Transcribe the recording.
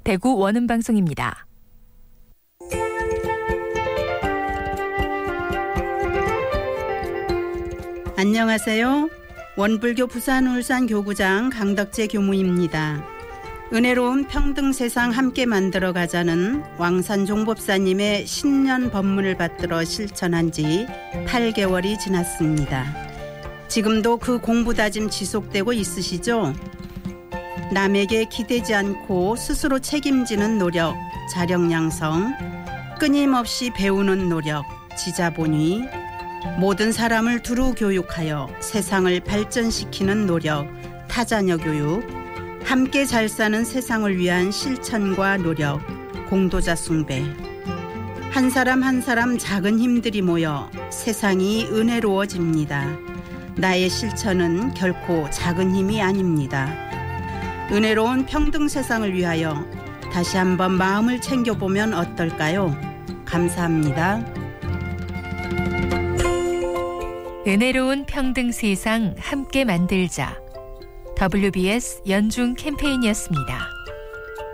대구 원음방송입니다. 안녕하세요. 원불교 부산 울산 교구장 강덕재 교무입니다. 은혜로운 평등 세상 함께 만들어 가자는 왕산 종법사님의 신년 법문을 받들어 실천한 지 8개월이 지났습니다. 지금도 그 공부 다짐 지속되고 있으시죠? 남에게 기대지 않고 스스로 책임지는 노력, 자력양성, 끊임없이 배우는 노력, 지자본위, 모든 사람을 두루 교육하여 세상을 발전시키는 노력, 타자녀 교육, 함께 잘 사는 세상을 위한 실천과 노력, 공도자 숭배. 한 사람 한 사람 작은 힘들이 모여 세상이 은혜로워집니다. 나의 실천은 결코 작은 힘이 아닙니다. 은혜로운 평등 세상을 위하여 다시 한번 마음을 챙겨보면 어떨까요? 감사합니다. 은혜로운 평등 세상 함께 만들자. WBS 연중 캠페인이었습니다.